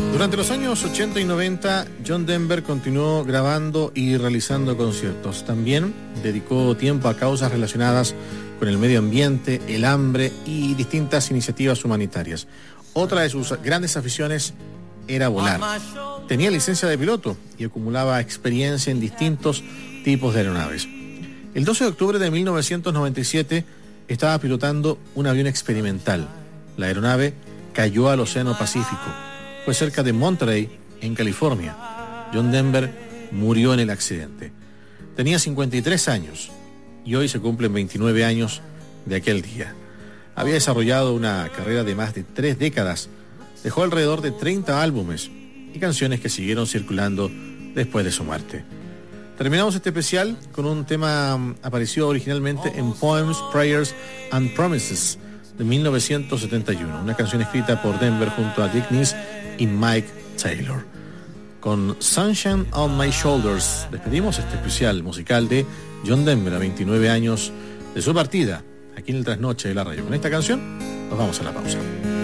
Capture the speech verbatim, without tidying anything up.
Durante los años ochenta y noventa, John Denver continuó grabando y realizando conciertos. También dedicó tiempo a causas relacionadas con el medio ambiente, el hambre y distintas iniciativas humanitarias. Otra de sus grandes aficiones era volar. Tenía licencia de piloto y acumulaba experiencia en distintos tipos de aeronaves. El doce de octubre de mil novecientos noventa y siete estaba pilotando un avión experimental. La aeronave cayó al Océano Pacífico. Fue cerca de Monterey, en California. John Denver murió en el accidente. Tenía cincuenta y tres años y hoy se cumplen veintinueve años de aquel día. Había desarrollado una carrera de más de tres décadas. Dejó alrededor de treinta álbumes y canciones que siguieron circulando después de su muerte. Terminamos este especial con un tema aparecido originalmente en Poems, Prayers and Promises de mil novecientos setenta y uno, una canción escrita por Denver junto a Dick Niss y Mike Taylor. Con Sunshine on My Shoulders despedimos este especial musical de John Denver a veintinueve años de su partida aquí en el Trasnoche de la Radio. Con esta canción nos vamos a la pausa.